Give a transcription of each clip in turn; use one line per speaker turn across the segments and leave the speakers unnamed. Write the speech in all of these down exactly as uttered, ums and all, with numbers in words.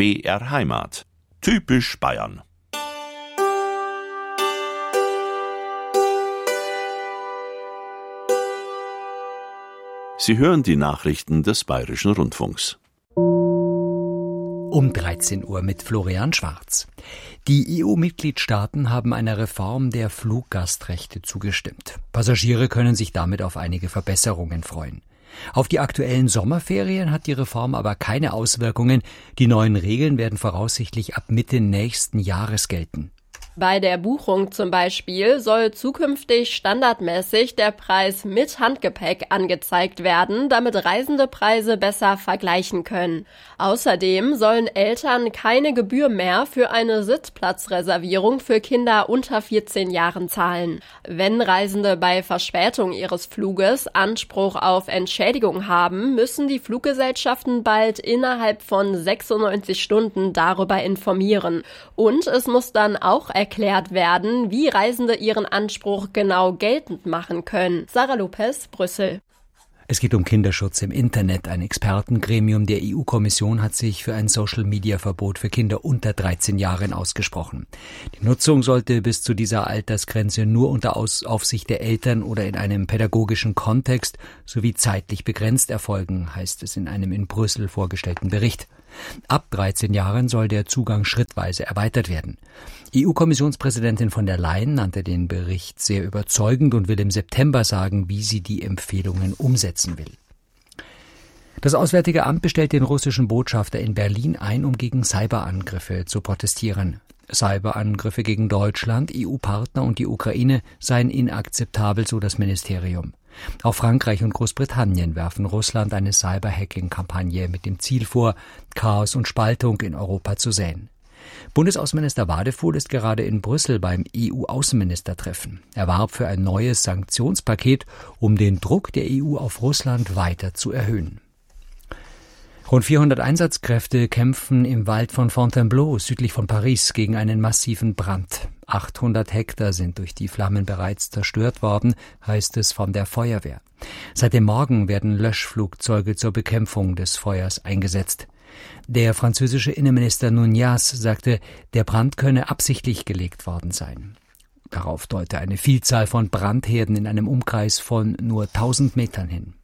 B R Heimat. Typisch Bayern. Sie hören die Nachrichten des Bayerischen Rundfunks.
Um dreizehn Uhr mit Florian Schwarz. Die E U-Mitgliedstaaten haben einer Reform der Fluggastrechte zugestimmt. Passagiere können sich damit auf einige Verbesserungen freuen. Auf die aktuellen Sommerferien hat die Reform aber keine Auswirkungen. Die neuen Regeln werden voraussichtlich ab Mitte nächsten Jahres gelten.
Bei der Buchung zum Beispiel soll zukünftig standardmäßig der Preis mit Handgepäck angezeigt werden, damit Reisende Preise besser vergleichen können. Außerdem sollen Eltern keine Gebühr mehr für eine Sitzplatzreservierung für Kinder unter vierzehn Jahren zahlen. Wenn Reisende bei Verspätung ihres Fluges Anspruch auf Entschädigung haben, müssen die Fluggesellschaften bald innerhalb von sechsundneunzig Stunden darüber informieren. Und es muss dann auch erklärt werden, wie Reisende ihren Anspruch genau geltend machen können. Sarah Lopez, Brüssel.
Es geht um Kinderschutz im Internet. Ein Expertengremium der E U-Kommission hat sich für ein Social-Media-Verbot für Kinder unter dreizehn Jahren ausgesprochen. Die Nutzung sollte bis zu dieser Altersgrenze nur unter Aufsicht der Eltern oder in einem pädagogischen Kontext sowie zeitlich begrenzt erfolgen, heißt es in einem in Brüssel vorgestellten Bericht. Ab dreizehn Jahren soll der Zugang schrittweise erweitert werden. E U-Kommissionspräsidentin von der Leyen nannte den Bericht sehr überzeugend und will im September sagen, wie sie die Empfehlungen umsetzen will. Das Auswärtige Amt bestellt den russischen Botschafter in Berlin ein, um gegen Cyberangriffe zu protestieren. Cyberangriffe gegen Deutschland, E U-Partner und die Ukraine seien inakzeptabel, so das Ministerium. Auch Frankreich und Großbritannien werfen Russland eine Cyber-Hacking-Kampagne mit dem Ziel vor, Chaos und Spaltung in Europa zu säen. Bundesaußenminister Wadefuhl ist gerade in Brüssel beim E U-Außenministertreffen. Er warb für ein neues Sanktionspaket, um den Druck der E U auf Russland weiter zu erhöhen. Rund vierhundert Einsatzkräfte kämpfen im Wald von Fontainebleau südlich von Paris gegen einen massiven Brand. achthundert Hektar sind durch die Flammen bereits zerstört worden, heißt es von der Feuerwehr. Seit dem Morgen werden Löschflugzeuge zur Bekämpfung des Feuers eingesetzt. Der französische Innenminister Nunez sagte, der Brand könne absichtlich gelegt worden sein. Darauf deute eine Vielzahl von Brandherden in einem Umkreis von nur tausend Metern hin.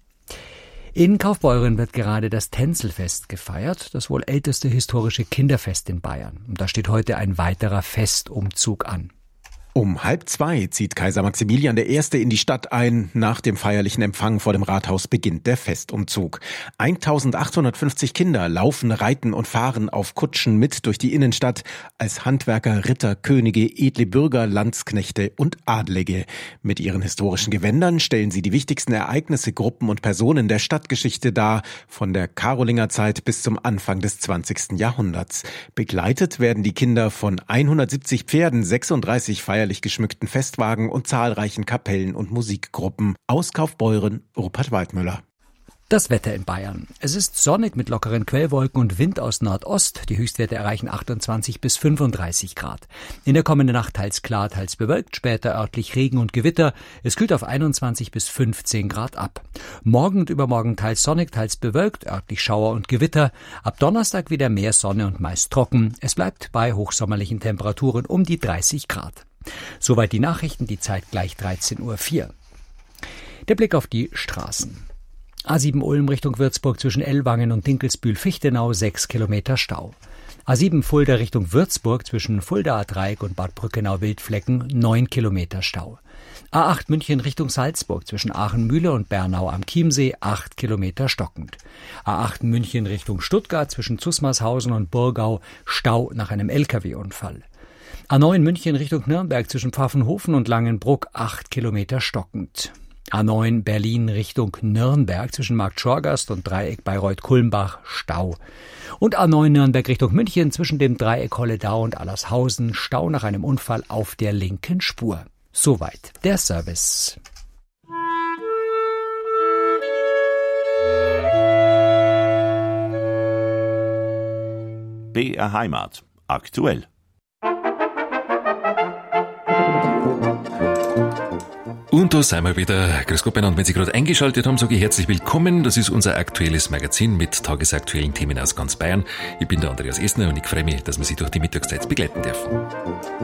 In Kaufbeuren wird gerade das Tänzelfest gefeiert, das wohl älteste historische Kinderfest in Bayern. Und da steht heute ein weiterer Festumzug an.
Um halb zwei zieht Kaiser Maximilian der Erste in die Stadt ein. Nach dem feierlichen Empfang vor dem Rathaus beginnt der Festumzug. eintausendachthundertfünfzig Kinder laufen, reiten und fahren auf Kutschen mit durch die Innenstadt als Handwerker, Ritter, Könige, edle Bürger, Landsknechte und Adlige. Mit ihren historischen Gewändern stellen sie die wichtigsten Ereignisse, Gruppen und Personen der Stadtgeschichte dar, von der Karolingerzeit bis zum Anfang des zwanzigsten Jahrhunderts. Begleitet werden die Kinder von hundertsiebzig Pferden, sechsunddreißig feierlichen geschmückten Festwagen und zahlreichen Kapellen und Musikgruppen. Aus Kaufbeuren, Rupert Waldmüller.
Das Wetter in Bayern. Es ist sonnig mit lockeren Quellwolken und Wind aus Nordost. Die Höchstwerte erreichen achtundzwanzig bis fünfunddreißig Grad. In der kommenden Nacht teils klar, teils bewölkt, später örtlich Regen und Gewitter. Es kühlt auf einundzwanzig bis fünfzehn Grad ab. Morgen und übermorgen teils sonnig, teils bewölkt, örtlich Schauer und Gewitter. Ab Donnerstag wieder mehr Sonne und meist trocken. Es bleibt bei hochsommerlichen Temperaturen um die dreißig Grad. Soweit die Nachrichten, die Zeit gleich dreizehn Uhr vier. Der Blick auf die Straßen. A sieben Ulm Richtung Würzburg zwischen Ellwangen und Dinkelsbühl-Fichtenau, sechs Kilometer Stau. A sieben Fulda Richtung Würzburg zwischen Fuldaer Dreieck und Bad Brückenau-Wildflecken, neun Kilometer Stau. A acht München Richtung Salzburg zwischen Aachenmühle und Bernau am Chiemsee, acht Kilometer stockend. A acht München Richtung Stuttgart zwischen Zusmarshausen und Burgau, Stau nach einem L K W-Unfall. A neun München Richtung Nürnberg zwischen Pfaffenhofen und Langenbruck, acht Kilometer stockend. A neun Berlin Richtung Nürnberg zwischen Markt Schorgast und Dreieck Bayreuth-Kulmbach, Stau. Und A neun Nürnberg Richtung München zwischen dem Dreieck Holledau und Allershausen, Stau nach einem Unfall auf der linken Spur. Soweit der Service.
B R Heimat. Aktuell.
Und
Und da sind wir wieder. Grüß Gott, und wenn Sie gerade eingeschaltet haben, sage ich herzlich willkommen. Das ist unser aktuelles Magazin mit tagesaktuellen Themen aus ganz Bayern. Ich bin der Andreas Esner und ich freue mich, dass wir Sie durch die Mittagszeit begleiten dürfen.